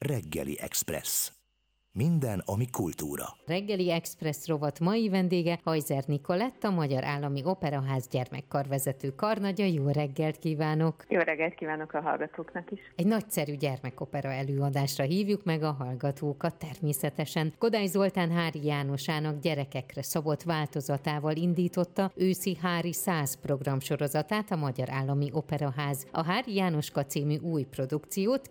Reggeli Express. Minden, ami kultúra. Reggeli Express rovat mai vendége Hajzer Nikolett, a Magyar Állami Operaház gyermekkarvezető karnagya. Jó reggelt kívánok! Jó reggelt kívánok a hallgatóknak is! Egy nagyszerű gyermekopera előadásra hívjuk meg a hallgatókat természetesen. Kodály Zoltán Háry Jánosának gyerekekre szabott változatával indította őszi Háry 100 programsorozatát a Magyar Állami Operaház. A Háry Jánoska című új produkciót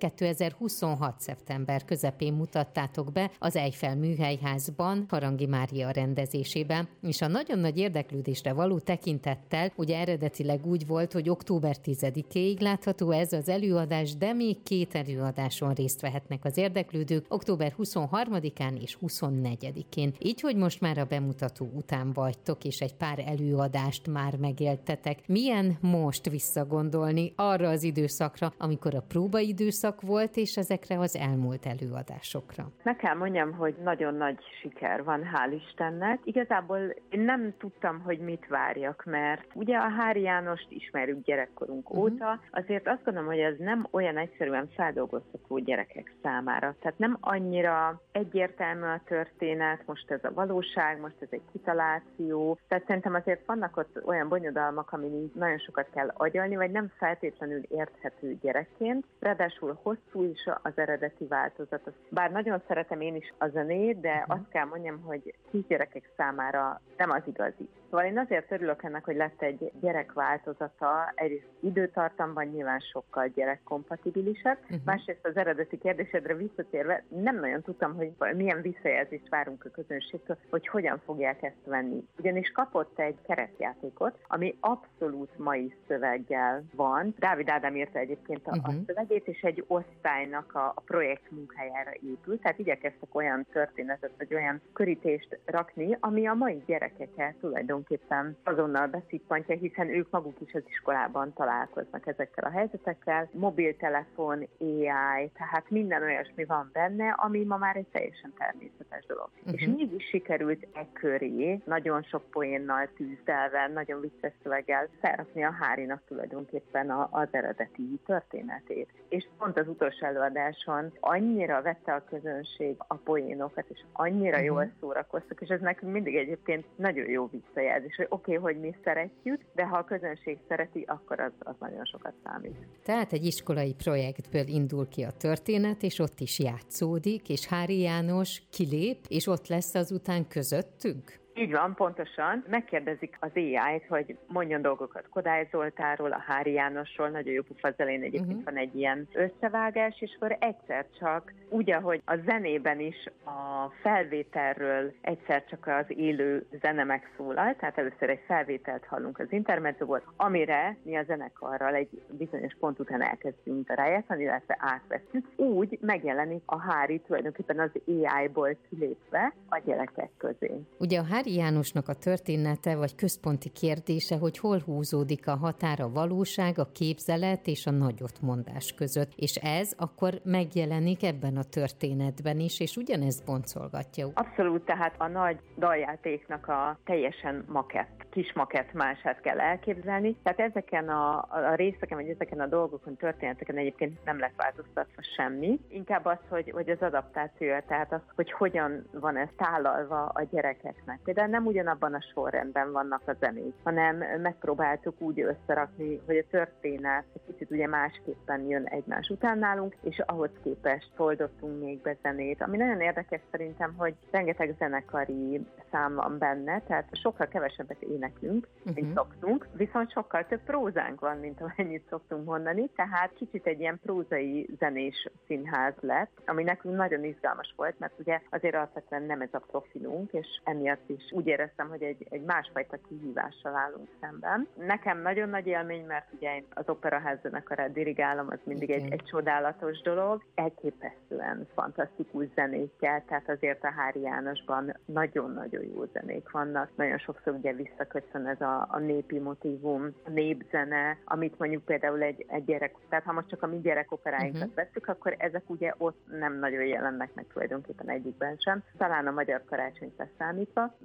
2026. szeptember közepén mutattátok be az Eiffel Műhelyházban, Harangi Mária rendezésében, és a nagyon nagy érdeklődésre való tekintettel, ugye eredetileg úgy volt, hogy október 10-éig látható ez az előadás, de még 2 előadáson részt vehetnek az érdeklődők, október 23-án és 24-én. Így, hogy most már a bemutató után vagytok, és egy pár előadást már megéltetek. Milyen most visszagondolni arra az időszakra, amikor a próbaidőszak volt, és ezekre az elmúlt előadásokra? Meg kell mondjam, hogy nagyon nagy siker van, hál' Istennek. Igazából én nem tudtam, hogy mit várjak, mert ugye a Háry Jánost ismerjük gyerekkorunk óta, azért azt gondolom, hogy ez nem olyan egyszerűen feldolgozható gyerekek számára. Tehát nem annyira egyértelmű a történet, most ez a valóság, most ez egy kitaláció. Tehát szerintem azért vannak ott olyan bonyodalmak, amin nagyon sokat kell agyalni, vagy nem feltétlenül érthető gyerekként. Ráadásul hosszú is az eredeti változat. Bár nagyon szeretem én is a zenét, de azt kell mondjam, hogy kisgyerekek számára nem az igazi. Szóval én azért örülök ennek, hogy lett egy gyerekváltozata, egyrészt időtartamban nyilván sokkal gyerekkompatibilisebb, másrészt az eredeti kérdésedre visszatérve nem nagyon tudtam, hogy milyen visszajelzést várunk a közönségtől, hogy hogyan fogják ezt venni. Ugyanis kapott egy keretjátékot, ami abszolút mai szöveggel van. Dávid Ádám írta egyébként a szövegét, és egy osztálynak a projekt munkájára épült, tehát igyekeztek olyan történetet, vagy olyan körítést rakni, ami a mai gyerekeket tulajdonképpen azonnal beszippantja, hiszen ők maguk is az iskolában találkoznak ezekkel a helyzetekkel. Mobiltelefon, AI, tehát minden olyasmi van benne, ami ma már egy teljesen természetes dolog. És mégis sikerült köré nagyon sok poénnal tűzdelve, nagyon vicces szöveggel felrakni a Hárynak tulajdonképpen az eredeti történetét. És pont az utolsó előadáson annyira vette a közönség a poénokat, és annyira jól szórakoztak, és ez nekünk mindig egyébként nagyon jó visszajelzés, hogy oké, hogy mi szeretjük, de ha a közönség szereti, akkor az nagyon sokat számít. Tehát egy iskolai projektből indul ki a történet, és ott is játszódik, és Háry János kilép, és ott lesz azután közöttünk? Így van, pontosan. Megkérdezik az AI-t, hogy mondjon dolgokat Kodály Zoltánról, a Háry Jánosról, nagyon jó pufa az elején egyébként van egy ilyen összevágás, és akkor egyszer csak, úgy, ahogy a zenében is a felvételről egyszer csak az élő zene megszólal, tehát először egy felvételt hallunk az intermedzóból, amire mi a zenekarral egy bizonyos pont után elkezdünk rájátszani, illetve átveszünk. Úgy megjelenik a Háry tulajdonképpen az AI-ból kilépve a gyerekek közé. Ugye a Háry Jánosnak a története vagy központi kérdése, hogy hol húzódik a határ a valóság, a képzelet és a nagyottmondás között, és ez akkor megjelenik ebben a történetben is, és ugyanezt boncolgatja. Abszolút, tehát a nagy daljátéknak a teljesen kis makettmását kell elképzelni. Tehát ezeken a részeken, vagy ezeken a dolgokon, történeteken egyébként nem lett változtatva semmi. Inkább az, hogy az adaptációja, tehát az, hogy hogyan van ez tálalva a gyerekeknek. Például nem ugyanabban a sorrendben vannak a zenék, hanem megpróbáltuk úgy összerakni, hogy a történet kicsit ugye másképpen jön egymás után nálunk, és ahhoz képest foldottunk még be zenét. Ami nagyon érdekes szerintem, hogy rengeteg zenekari szám van benne, tehát sokkal kevesebbet éneklünk, mint szoktunk, viszont sokkal több prózánk van, mint amennyit szoktunk mondani, tehát kicsit egy ilyen prózai zenés színház lett, ami nekünk nagyon izgalmas volt, mert ugye azért alapvetően nem ez a profilunk, és emiatt is úgy éreztem, hogy egy másfajta kihívással állunk szemben. Nekem nagyon nagy élmény, mert ugye én az Operaház zenekarát dirigálom, az mindig egy csodálatos dolog, elképesztően fantasztikus zenékkel, tehát azért a Háry Jánosban nagyon-nagyon jó zenék vannak. Nagyon sokszor ugye visszaköszön ez a népi motívum, a népzene, amit mondjuk például egy gyerek, tehát ha most csak a mi gyerekoperáinkat vesszük, akkor ezek ugye ott nem nagyon jelennek meg tulajdonképpen egyikben sem, talán a Magyar Karácsonyt leszámítva.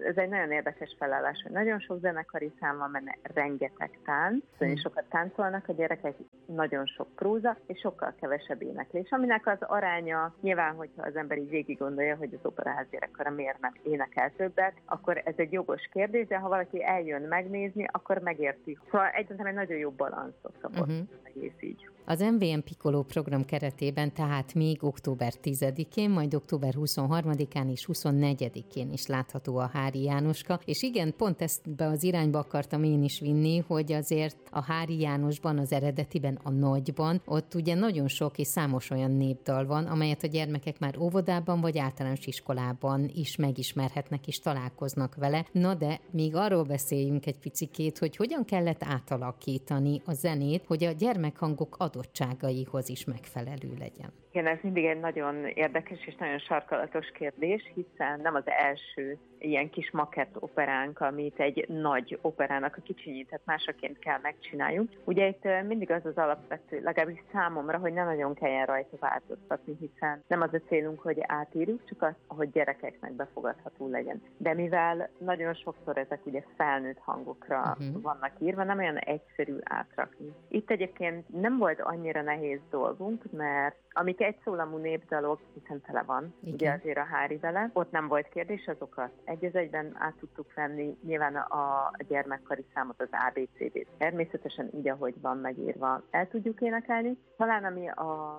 ez egy nagyon érdekes felállás, hogy nagyon sok zenekari szám van benne, rengeteg tánc, nagyon sokat táncolnak a gyerekek, nagyon sok próza, és sokkal kevesebb éneklés, aminek az aránya nyilván, hogyha az ember így végig gondolja, hogy az Operaház gyerekkora miért nem énekel többet, akkor ez egy jogos kérdés, de ha valaki eljön megnézni, akkor megérti. Szóval egyáltalán egy nagyon jó balanszot kapott egész így. Az MVM Piccolo program keretében tehát még október 10-én, majd október 23-án és 24-én is látható a Hári Jánoska, és igen, pont ezt be az irányba akartam én is vinni, hogy azért a Hári Jánosban, az eredetiben, a nagyban, ott ugye nagyon sok és számos olyan népdal van, amelyet a gyermekek már óvodában vagy általános iskolában is megismerhetnek és találkoznak vele. Na de még arról beszéljünk egy picikét, hogy hogyan kellett átalakítani a zenét, hogy a gyermekhangok adottságaihoz is megfelelő legyen. Igen, ez mindig egy nagyon érdekes és nagyon sarkalatos kérdés, hiszen nem az első ilyen kis makett operánk, amit egy nagy operának a kicsinyített másaként kell megcsináljuk. Ugye itt mindig az az alapvető, legalábbis számomra, hogy ne nagyon kelljen rajta változtatni, hiszen nem az a célunk, hogy átírjuk, csak az, hogy gyerekeknek befogadható legyen. De mivel nagyon sokszor ezek ugye felnőtt hangokra vannak írva, nem olyan egyszerű átrakni. Itt egyébként nem volt annyira nehéz dolgunk, mert amik egyszólamú népdalok, hiszen tele van, ugye azért a Hári vele, ott nem volt kérdés, azokat egy az egyben át tudtuk venni, nyilván a gyermekkari számot, az ABCD-t. Természetesen így, ahogy van megírva, el tudjuk énekelni. Talán ami a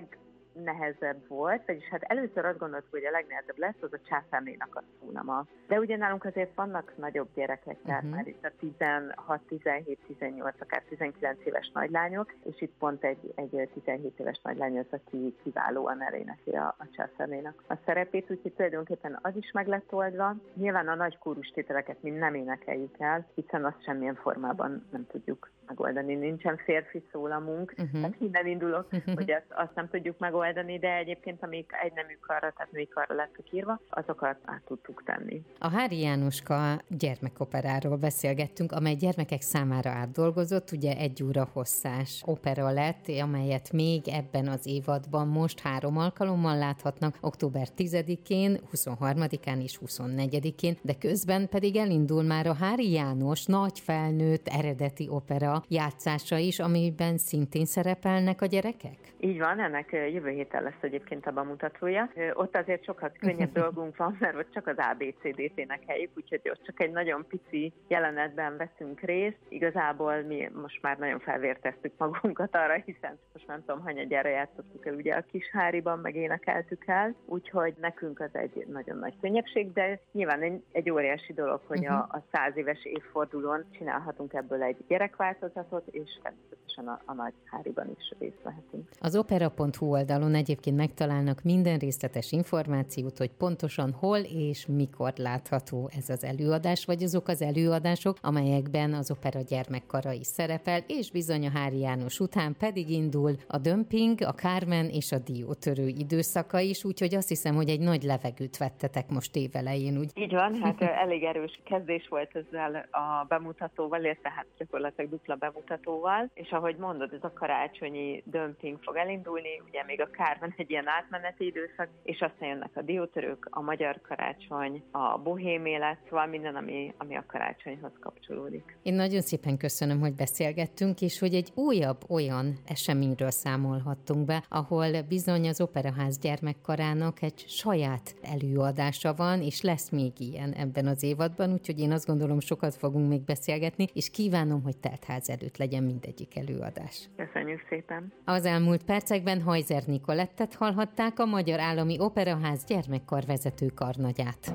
legnehezebb volt, vagyis hát először azt gondoltuk, hogy a legnehezebb lesz, az a Császárnénak a szónama. De ugye nálunk azért vannak nagyobb gyerekek, tehát már itt a 16, 17, 18, akár 19 éves nagylányok, és itt pont egy 17 éves nagylány az, aki kiválóan elénekli a Császárnénak a szerepét, úgyhogy tulajdonképpen az is meg lett oldva. Nyilván a nagy kórustételeket mi nem énekeljük el, hiszen azt semmilyen formában nem tudjuk megoldani. Nincsen férfi szólamunk, tehát innen indulok, hogy azt nem tudjuk megoldani, de egyébként amik egy nemű karra, tehát női karra lettek írva, azokat át tudtuk tenni. A Hári Jánoska gyermekoperáról beszélgettünk, amely gyermekek számára átdolgozott, ugye 1 óra hosszás opera lett, amelyet még ebben az évadban most 3 alkalommal láthatnak, október 10-én, 23-án és 24-én, de közben pedig elindul már a Hári János nagy felnőtt eredeti opera játszása is, amiben szintén szerepelnek a gyerekek? Így van, ennek jövő héten lesz egyébként a bemutatója. Ott azért sokkal könnyebb dolgunk van, mert ott csak az ABCD-t énekeljük, úgyhogy ott csak egy nagyon pici jelenetben veszünk részt. Igazából mi most már nagyon felvérteztük magunkat arra, hiszen most nem tudom, hanyadjára játszottuk el ugye a kis Háriban, meg énekeltük el, úgyhogy nekünk az egy nagyon nagy könnyebbség, de nyilván egy óriási dolog, hogy a 100 éves évfordulón csinálhatunk ebből egy gyerekváltozatot, és természetesen a nagy Háriban is részt vehetünk. Az opera.hu oldalon egyébként megtalálnak minden részletes információt, hogy pontosan hol és mikor látható ez az előadás, vagy azok az előadások, amelyekben az opera gyermekkara is szerepel, és bizony a Hári János után pedig indul a dömping, a Carmen és a diótörő időszaka is, úgyhogy azt hiszem, hogy egy nagy levegőt vettetek most évelején, úgy? Így van, hát elég erős kezdés volt ezzel a bemutatóval, illetve hát gyakorlatilag dupla bemutatóval, és ahogy mondod, ez a karácsonyi dömping fog elindulni, ugye még a Carmen egy ilyen átmeneti időszak, és aztán jönnek a diótörők, a magyar karácsony, a bohém élet, szóval minden, ami a karácsonyhoz kapcsolódik. Én nagyon szépen köszönöm, hogy beszélgettünk, és hogy egy újabb olyan eseményről számolhattunk be, ahol bizony az Operaház gyermekkarának egy saját előadása van, és lesz még ilyen ebben az évadban, úgyhogy én azt gondolom, sokat fogunk még beszélgetni, és kívánom, hogy teltház előtt legyen mindegyik előadás. Köszönjük szépen! Az elmúlt percekben Hajzer Nikolettet hallhatták, a Magyar Állami Operaház gyermekkarvezető karnagyát.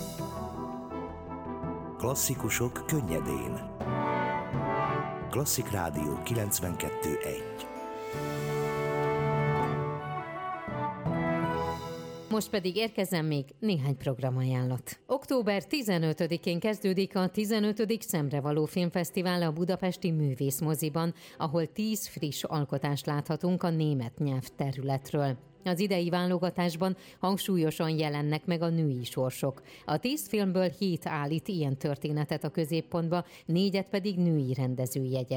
Klasszikusok könnyedén. Klasszik Rádió 92.1. Most pedig érkezem még néhány programajánlat. Október 15-én kezdődik a 15. Szemrevaló Filmfesztivál a Budapesti Művészmoziban, ahol 10 friss alkotást láthatunk a német nyelvterületről. Az idei válogatásban hangsúlyosan jelennek meg a női sorsok. A 10 filmből 7 állít ilyen történetet a középpontba, 4 pedig női rendező jegyez.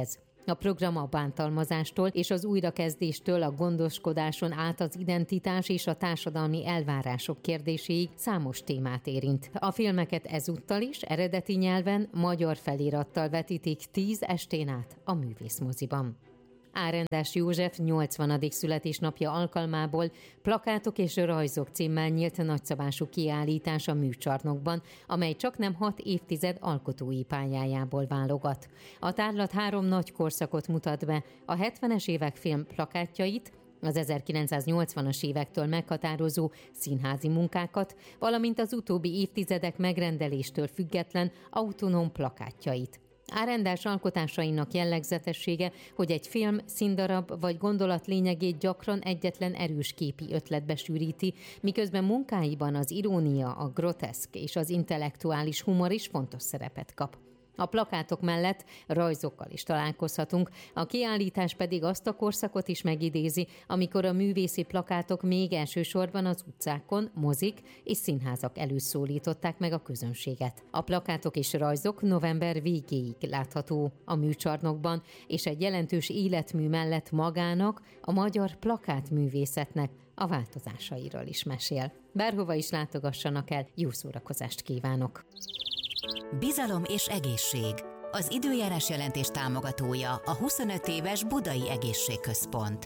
A program a bántalmazástól és az újrakezdéstől a gondoskodáson át az identitás és a társadalmi elvárások kérdéséig számos témát érint. A filmeket ezúttal is eredeti nyelven, magyar felirattal vetítik 10 estén át a Művészmoziban. Árendás József 80. születésnapja alkalmából Plakátok és rajzok címmel nyílt nagyszabású kiállítás a Műcsarnokban, amely csaknem 6 évtized alkotói pályájából válogat. A tárlat 3 nagy korszakot mutat be, a 70-es évek film plakátjait, az 1980-as évektől meghatározó színházi munkákat, valamint az utóbbi évtizedek megrendeléstől független autonóm plakátjait. Árendás alkotásainak jellegzetessége, hogy egy film, színdarab vagy gondolat lényegét gyakran egyetlen erős képi ötletbe sűríti, miközben munkáiban az irónia, a groteszk és az intellektuális humor is fontos szerepet kap. A plakátok mellett rajzokkal is találkozhatunk, a kiállítás pedig azt a korszakot is megidézi, amikor a művészi plakátok még elsősorban az utcákon, mozik és színházak előtt szólították meg a közönséget. A plakátok és rajzok november végéig látható a Műcsarnokban, és egy jelentős életmű mellett magának, a magyar plakátművészetnek a változásairól is mesél. Bárhova is látogassanak el, jó szórakozást kívánok! Bizalom és egészség. Az időjárás jelentés támogatója a 25 éves Budai Egészségközpont.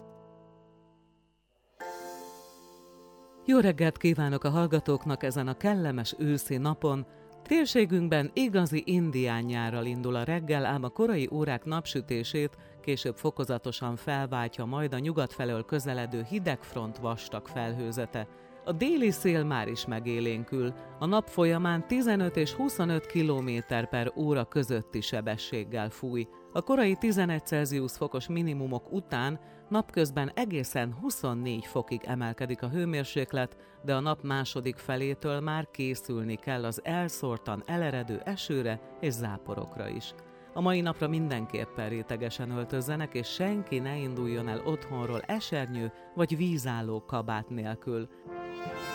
Jó reggelt kívánok a hallgatóknak ezen a kellemes őszi napon. Térségünkben igazi indián nyárral indul a reggel, ám a korai órák napsütését később fokozatosan felváltja majd a nyugat felől közeledő hidegfront vastag felhőzete. A déli szél már is megélénkül, a nap folyamán 15 és 25 km/óra közötti sebességgel fúj. A korai 11 Celsius fokos minimumok után napközben egészen 24 fokig emelkedik a hőmérséklet, de a nap második felétől már készülni kell az elszórtan eleredő esőre és záporokra is. A mai napra mindenképpen rétegesen öltözzenek, és senki ne induljon el otthonról esernyő vagy vízálló kabát nélkül.